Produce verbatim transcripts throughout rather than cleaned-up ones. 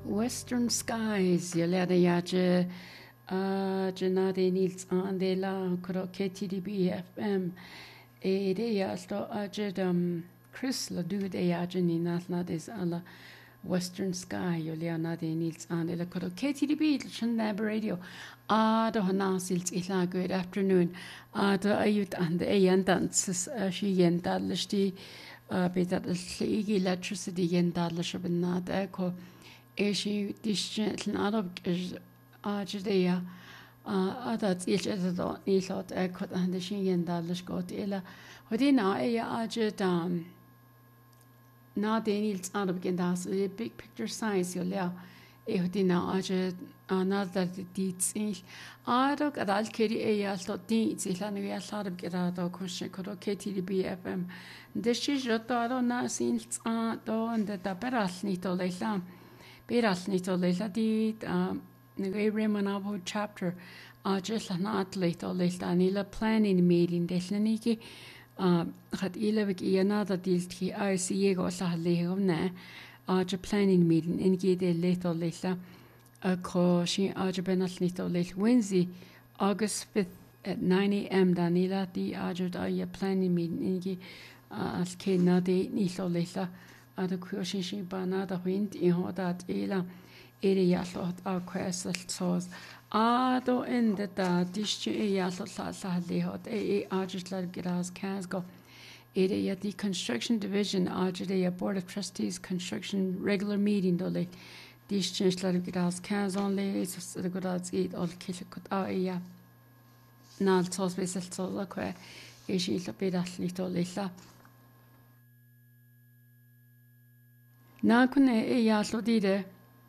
Western Skies, jag lärde jag ju Janade Nils Andela Kuro K T D B F M. E det jag står att um Chris la du det jag ni natna des alla Western Sky jag lärde Nils Andela Kuro K T D B Chanab Radio. Ah, då har nasils illa good afternoon. Ah, då ayut and ayan danses she yendalsti betat ligi electricity yendalish benad ko Eshi dishin Arab is Ajadea Adat each other Nisot Ekot and the Shin Dalish got illa. Hodina Aya Ajadam Na Daniels Arab Gendas, a big picture science Yolia Ehodina Ajad another deeds in Adok at Alkiri Aya thought deeds Ilania Sarab Gerado Kushe Koro K T D B F M. This is Rotaro Nasils Ado and the Taperas Nito Leisam. Beras nito leila di nagay manabo chapter just an athlete or leila anila planning meeting deslaniki had ilabik ianada dilti I C E go sa lehom na aja planning meeting in gide leto leila a ko shi aja benal nito leila Wednesday August fifth at nine A M danila di aja da ya planning meeting ingi as ke na de nito leila Ada kuoshin bana da wind in hodat ela ere yallot a kwesel sos ado in the da dish e yallot sa sa lehot e ajitlar gras kasgo ere ya the construction division ajide ya board of trustees construction regular meeting dole dish chlar gras kas only is the godads eat all kilkut a ya nal sos besel sos a kwe e shi la pedal little la Na kunne e yallo dide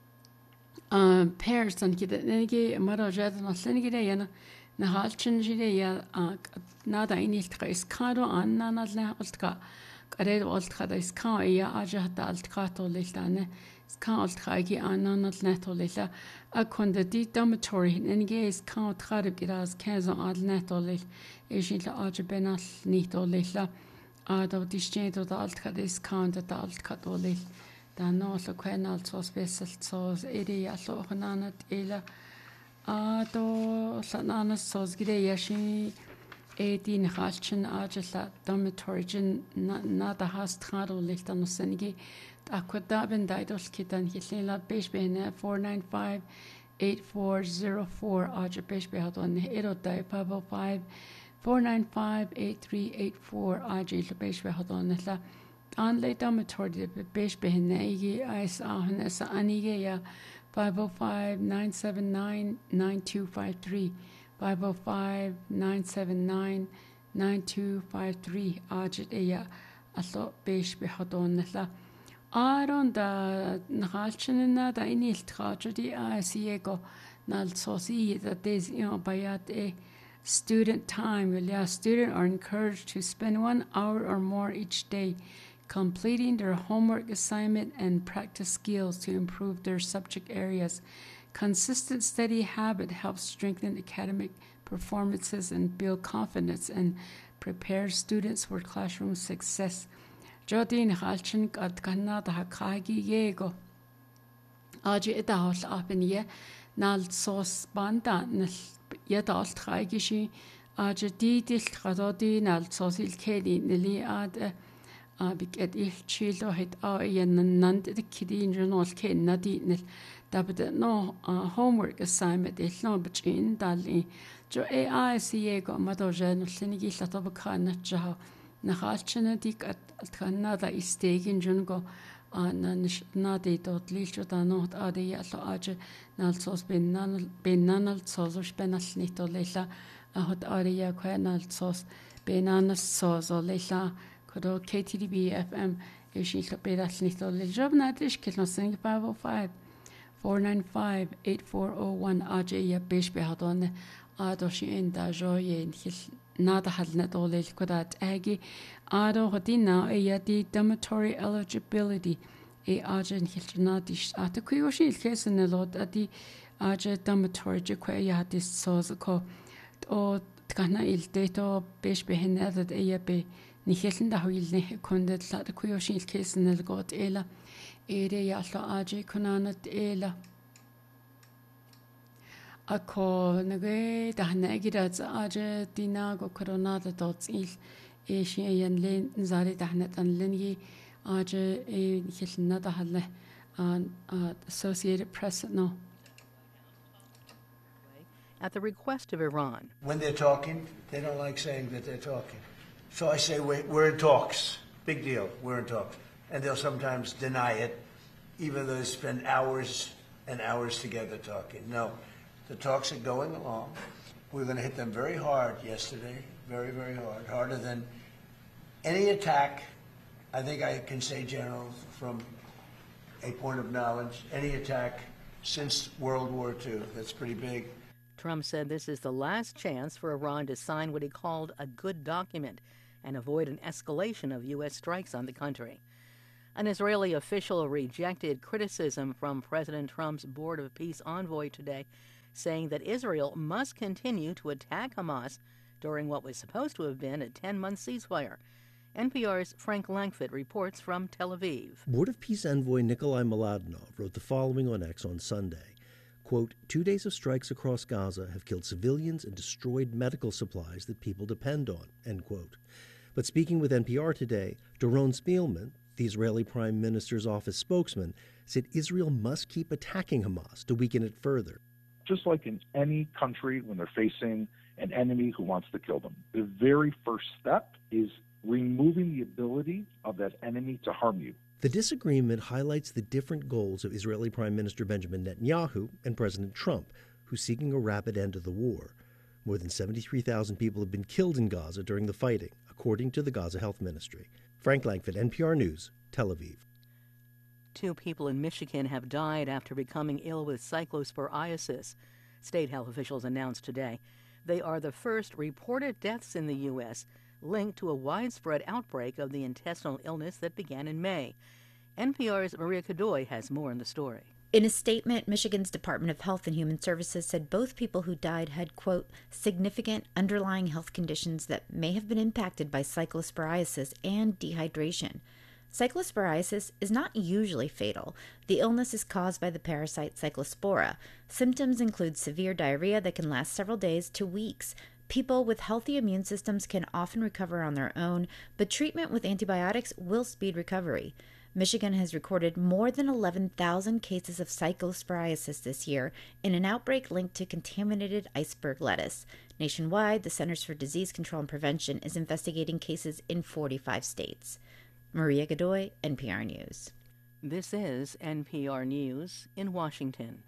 um pairs and get negi mara jada na sengi de yana na halchen jide ya na da inil trais karo anna na la ultka kare ultka da ska ya aja da ultka to lilane ska ultka gi anna na la to lila a konda di dormitory negi is ka trade giras kaza ad na to lil e jila aja benal ni to lila a da dische to da ultka da ska da ultka to lil Dan no so kwenal so special so eri allo hananat ela a do sanana so gide yashi e din halchen ajla dormitory na da hast trado lichtan sengi akwada ben daidol kitan hilela beshbene four nine five eight four zero four aja beshbe hadon ero dai pabo five four nine five eight three eight four aja beshbe hadon la An le dormitory besh behinegi is ahn sa anige ya five oh five nine seven nine nine two five three five oh five nine seven nine nine two five three ajit ya allo besh behadon la aron da nhalchenna da inil tragedy asiego nal sosi that is you know bayat e student time will ya student are encouraged to spend one hour or more each day completing their homework assignment and practice skills to improve their subject areas. Consistent steady habit helps strengthen academic performances and build confidence and prepare students for classroom success. Jodin halchen at Canada hakagi yego. Aji edahol apenie nal sos banda nal yedal tragishi aji didil kadodi nal sosil kedi nili ad big at ich chilo hit a yan nand the kiddy in journal ken nadi dabad no homework assignment is no between dali jo A I C A go madojen sinigi latabakana ja na halchena dik at kanada istegen jungo an nadi dot lilcho da not ade ya so aje nal sos ben nan ben nanal sos benal nito lela a hot area kwanal sos benanal sos lela Kodo K T D B F M is il pedal nito le job na trish kilno sing five oh five four nine five eight four oh one aje ya besh behadone ado shi enda joye hil nada halna dole kodat agi ado hodina ya di dormitory eligibility e aje hil na dish at kuyo shi kesen lot adi aje dormitory je kwa ya dis soz ko o kana il deto besh behenad e ya be Ni helten da huilne kundet la de kuyo shil kesen el got ela ere yallo aje kunanat ela. Ako nage dahna girat aje dinago coronada dots il eshi yan len zari dahna tan lengi aje e hilna dahalle an Associated Press no. At the request of Iran. When they're talking, they don't like saying that they're talking. So I say, we're, we're in talks. Big deal, we're in talks. And they'll sometimes deny it, even though they spend hours and hours together talking. No, the talks are going along. We're going to hit them very hard yesterday, very, very hard, harder than any attack. I think I can say, General, from a point of knowledge, any attack since World War Two. That's pretty big. Trump said this is the last chance for Iran to sign what he called a good document and avoid an escalation of U S strikes on the country. An Israeli official rejected criticism from President Trump's Board of Peace envoy today, saying that Israel must continue to attack Hamas during what was supposed to have been a ten-month ceasefire. N P R's Frank Langfitt reports from Tel Aviv. Board of Peace envoy Nikolai Mladinov wrote the following on X on Sunday. Quote, two days of strikes across Gaza have killed civilians and destroyed medical supplies that people depend on, end quote. But speaking with N P R today, Doron Spielman, the Israeli Prime Minister's office spokesman, said Israel must keep attacking Hamas to weaken it further. Just like in any country when they're facing an enemy who wants to kill them, the very first step is removing the ability of that enemy to harm you. The disagreement highlights the different goals of Israeli Prime Minister Benjamin Netanyahu and President Trump, who's seeking a rapid end to the war. More than seventy-three thousand people have been killed in Gaza during the fighting, according to the Gaza Health Ministry. Frank Langfitt, N P R News, Tel Aviv. Two people in Michigan have died after becoming ill with cyclosporiasis. State health officials announced today. They are the first reported deaths in the U S linked to a widespread outbreak of the intestinal illness that began in May. N P R's Maria Godoy has more on the story. In a statement, Michigan's Department of Health and Human Services said both people who died had, quote, significant underlying health conditions that may have been impacted by cyclosporiasis and dehydration. Cyclosporiasis is not usually fatal. The illness is caused by the parasite Cyclospora. Symptoms include severe diarrhea that can last several days to weeks. People with healthy immune systems can often recover on their own, but treatment with antibiotics will speed recovery. Michigan has recorded more than eleven thousand cases of cyclosporiasis this year in an outbreak linked to contaminated iceberg lettuce. Nationwide, the Centers for Disease Control and Prevention is investigating cases in forty-five states. Maria Godoy, N P R News. This is N P R News in Washington.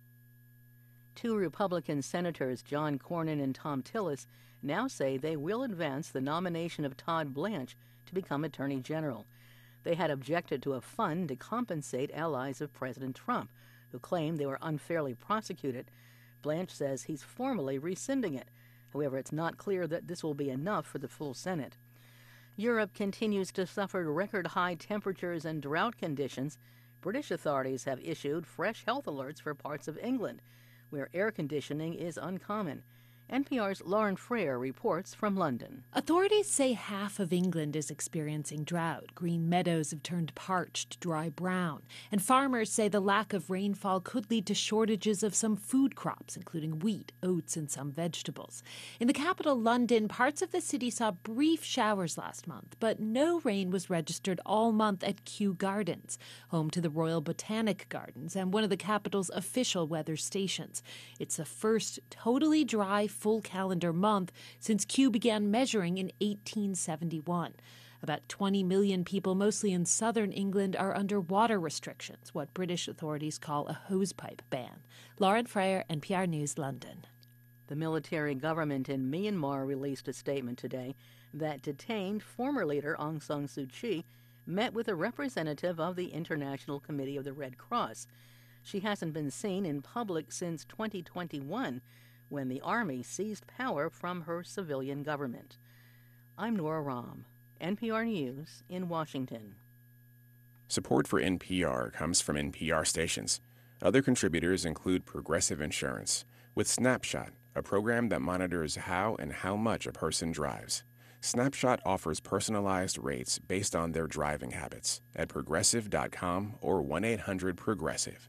Two Republican senators, John Cornyn and Thom Tillis, now say they will advance the nomination of Todd Blanche to become Attorney General. They had objected to a fund to compensate allies of President Trump, who claimed they were unfairly prosecuted. Blanche says he's formally rescinding it. However, it's not clear that this will be enough for the full Senate. Europe continues to suffer record-high temperatures and drought conditions. British authorities have issued fresh health alerts for parts of England, where air conditioning is uncommon. N P R's Lauren Freer reports from London. Authorities say half of England is experiencing drought. Green meadows have turned parched, dry brown. And farmers say the lack of rainfall could lead to shortages of some food crops, including wheat, oats, and some vegetables. In the capital, London, parts of the city saw brief showers last month, but no rain was registered all month at Kew Gardens, home to the Royal Botanic Gardens and one of the capital's official weather stations. It's the first totally dry full calendar month since Kew began measuring in eighteen seventy-one. About twenty million people, mostly in southern England, are under water restrictions, what British authorities call a hosepipe ban. Lauren Freyer, N P R News, London. The military government in Myanmar released a statement today that detained former leader Aung San Suu Kyi met with a representative of the International Committee of the Red Cross. She hasn't been seen in public since twenty twenty-one, when the Army seized power from her civilian government. I'm Nora Rahm, N P R News in Washington. Support for N P R comes from N P R stations. Other contributors include Progressive Insurance, with Snapshot, a program that monitors how and how much a person drives. Snapshot offers personalized rates based on their driving habits at progressive dot com or one eight hundred progressive.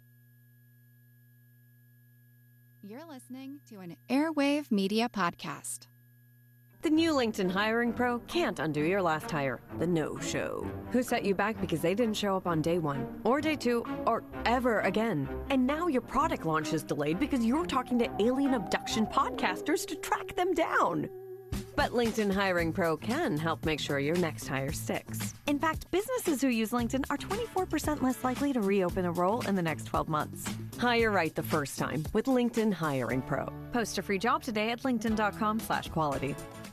You're listening to an Airwave Media Podcast. The new LinkedIn Hiring Pro can't undo your last hire, the no-show. Who set you back because they didn't show up on day one, or day two, or ever again. And now your product launch is delayed because you're talking to alien abduction podcasters to track them down. But LinkedIn Hiring Pro can help make sure your next hire sticks. In fact, businesses who use LinkedIn are twenty-four percent less likely to reopen a role in the next twelve months. Hire right the first time with LinkedIn Hiring Pro. Post a free job today at linkedin.com slash quality.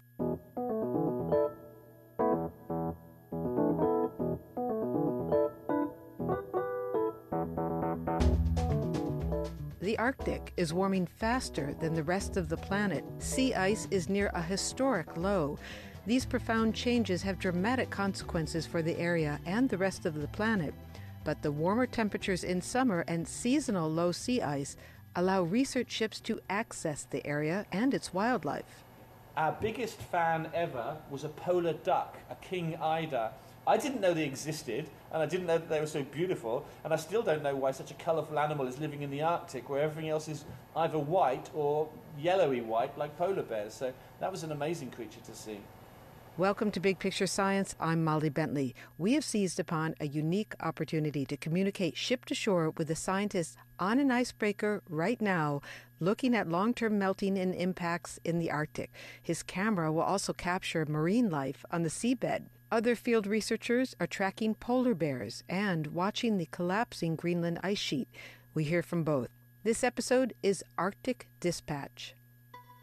The Arctic is warming faster than the rest of the planet. Sea ice is near a historic low. These profound changes have dramatic consequences for the area and the rest of the planet. But the warmer temperatures in summer and seasonal low sea ice allow research ships to access the area and its wildlife. Our biggest fan ever was a polar duck, a king eider. I didn't know they existed, and I didn't know that they were so beautiful, and I still don't know why such a colourful animal is living in the Arctic, where everything else is either white or yellowy white, like polar bears. So that was an amazing creature to see. Welcome to Big Picture Science. I'm Molly Bentley. We have seized upon a unique opportunity to communicate ship to shore with the scientists on an icebreaker right now, looking at long-term melting and impacts in the Arctic. His camera will also capture marine life on the seabed. Other field researchers are tracking polar bears and watching the collapsing Greenland ice sheet. We hear from both. This episode is Arctic Dispatch.